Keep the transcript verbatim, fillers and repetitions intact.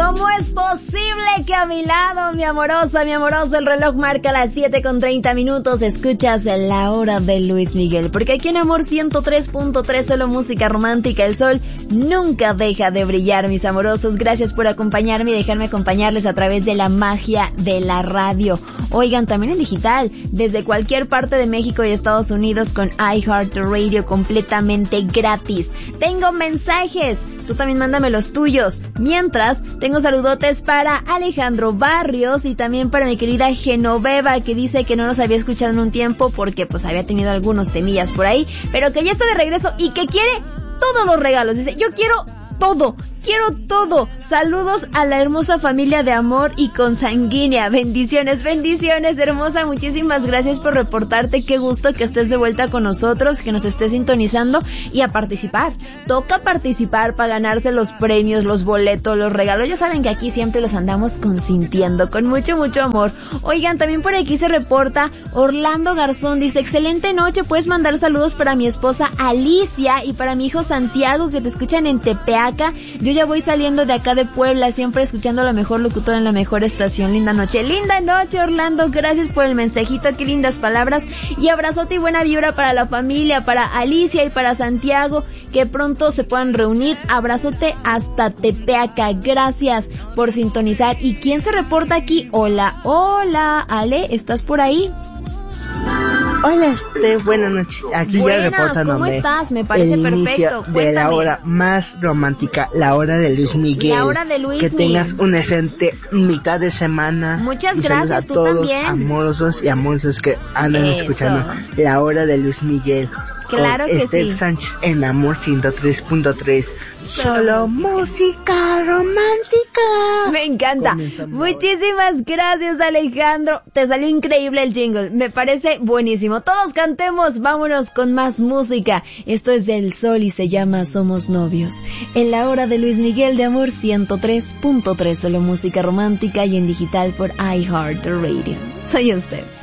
¿Cómo es posible que a mi lado, mi amorosa, mi amoroso, el reloj marca las siete con treinta minutos, escuchas La Hora de Luis Miguel? Porque aquí en Amor ciento tres punto tres, solo música romántica, el sol nunca deja de brillar, mis amorosos. Gracias por acompañarme y dejarme acompañarles a través de la magia de la radio. Oigan, también en digital, desde cualquier parte de México y Estados Unidos con iHeartRadio completamente gratis. Tengo mensajes, tú también mándame los tuyos. Mientras, tengo saludotes para Alejandro Barrios y también para mi querida Genoveva, que dice que no nos había escuchado en un tiempo porque pues había tenido algunos temillas por ahí, pero que ya está de regreso y que quiere todos los regalos. Dice, yo quiero todo, quiero todo. Saludos a la hermosa familia de Amor y Consanguínea. Bendiciones, bendiciones, hermosa. Muchísimas gracias por reportarte. Qué gusto que estés de vuelta con nosotros, que nos estés sintonizando y a participar. Toca participar para ganarse los premios, los boletos, los regalos. Ya saben que aquí siempre los andamos consintiendo con mucho, mucho amor. Oigan, también por aquí se reporta Orlando Garzón. Dice, excelente noche. Puedes mandar saludos para mi esposa Alicia y para mi hijo Santiago, que te escuchan en Tepeaca. Yo ya voy saliendo de acá de Puebla, siempre escuchando a la mejor locutora en la mejor estación. Linda noche, linda noche, Orlando. Gracias por el mensajito, qué lindas palabras. Y abrazote y buena vibra para la familia, para Alicia y para Santiago, que pronto se puedan reunir. Abrazote hasta Tepeaca. Gracias por sintonizar. ¿Y quién se reporta aquí? Hola, hola, Ale, ¿estás por ahí? Hola, Steph, buenas noches. Aquí Buenas, ya reportándome. ¿cómo estás? Me parece el perfecto. Inicio Cuéntame. de la hora más romántica, la hora de Luis Miguel. La hora de Luis Que Miguel. tengas una excelente mitad de semana. Muchas y gracias, a tú todos también. amorosos y amorosos que andan Eso. escuchando la hora de Luis Miguel. Claro con que Steph sí. Sánchez en Amor ciento tres punto tres. Solo Solo música romántica. Me encanta. Comenzamos. Muchísimas gracias, Alejandro. Te salió increíble el jingle. Me parece buenísimo. Todos cantemos. Vámonos con más música. Esto es del Sol y se llama Somos Novios. En la hora de Luis Miguel de Amor ciento tres punto tres. Solo música romántica y en digital por iHeartRadio. Soy usted.